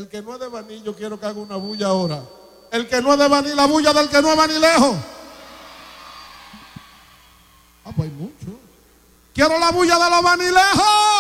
El que no es de Baní, yo quiero que haga una bulla ahora. El que no es de Baní, la bulla del que no es Baní lejos. Ah, pues hay mucho. Quiero la bulla de los Baní lejos.